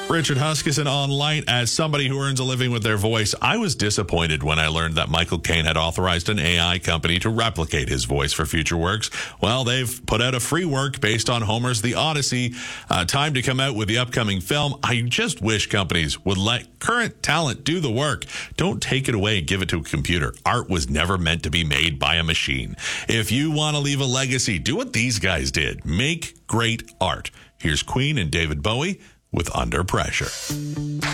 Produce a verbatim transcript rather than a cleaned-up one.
Richard Huskisson on Light. As somebody who earns a living with their voice, I was disappointed when I learned that Michael Caine had authorized an A I company to replicate his voice for future works. Well, they've put out a free work based on Homer's The Odyssey. Uh, time to come out with the upcoming film. I just wish companies would let current talent do the work. Don't take it away and give it to a computer. Art was never meant to be made by a machine. If you want to leave a legacy, do what these guys did. Make great art. Here's Queen and David Bowie with Under Pressure.